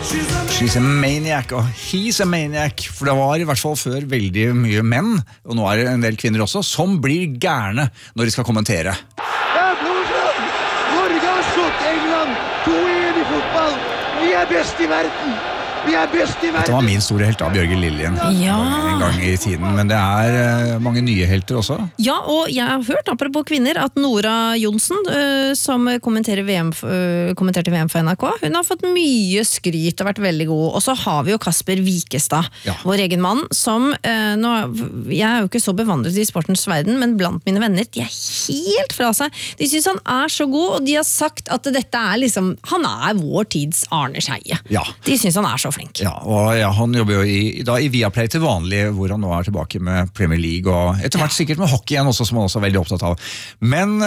She's a maniac, og he's a maniac. For det var i hvert fall før veldig mye menn, og nå er det en del kvinner også, som blir gærne når de skal kommentere. Det er blodslag! Norge har slått England 2-1 i fotball! Vi er best i verden! Vi er best i verden! Dette var min store helt av Bjørge Lillien en gang i tiden, men det er mange nye helter også. Ja, og jeg har hørt, apropos kvinner, at Nora Johnsen, som kommenterte VM for NRK, hun har fått mye skryt og vært veldig god. Og så har vi jo Kasper Wikestad, vår egen mann, som, jeg er jo ikke så bevandret i sportens verden, men blant mine venner, de er helt fra seg. De synes han er så god, og de har sagt at dette er liksom, han er vår tids Arne Scheie. Ja. De synes han er så flink. Ja, og han jobber jo i Viaplay til vanlig, hvor han nå er tilbake med Premier League, og etter hvert sikkert med hockey igjen også, som han også er veldig opptatt av. Men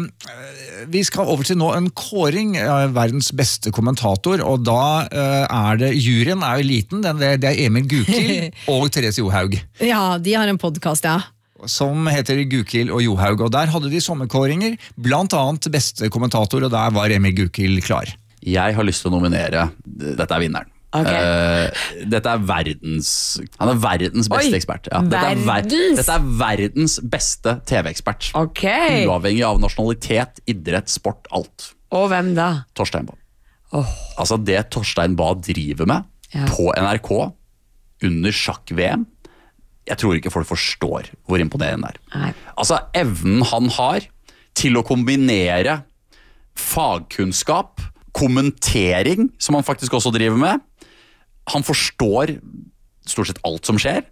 vi skal over til nå en kåring av verdens beste kommentator, og da er det, juryen er jo liten, det er Emil Gukild og Therese Johaug. Ja, de har en podcast, ja. Som heter Gukild og Johaug, og der hadde de sommerkåringer, blant annet beste kommentator, og der var Emil Gukild klar. Jeg har lyst til å nominere, dette er vinneren. Okay. Dette er han er verdens beste ekspert. Ja. Dette er verdens beste TV-ekspert. Okay. Uavhengig av nasjonalitet, idrett, sport, alt. Og hvem da? Torstein Bae. Altså det Torstein Bae driver med på NRK under sjakk-VM, jeg tror ikke folk forstår hvor imponerende det er. Nei. Altså evnen han har til å kombinere fagkunnskap, kommentering, som han faktisk også driver med. Han forstår stort sett alt som skjer,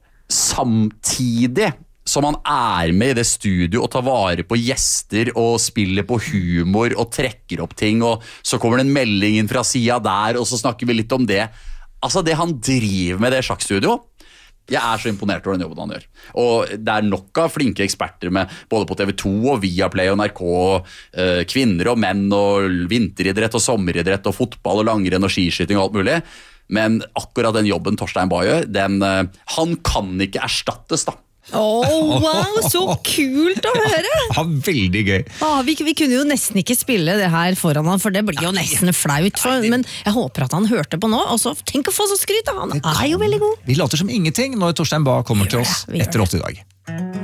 samtidig som han er med i det studio og tar vare på gjester og spiller på humor og trekker opp ting, og så kommer det en melding inn fra siden der, og så snakker vi litt om det. Altså det han driver med det sjakkstudio, jeg er så imponert over den jobben han gjør. Og det er nok av flinke eksperter med både på TV2 og Viaplay og NRK, kvinner og menn og vinteridrett og sommeridrett og fotball og langrenn og skiskyting og alt mulig. Men akkurat den jobben Torstein Bae gjør, han kan ikke erstattes da. Wow, så kult å høre! Ja, veldig gøy. Vi kunne jo nesten ikke spille det her foran han, for det blir jo nesten flaut. Men jeg håper at han hørte på nå, og så tenk å få så skryt, han er jo veldig god. Vi later som ingenting når Torstein Bae kommer til oss etter 80 dager.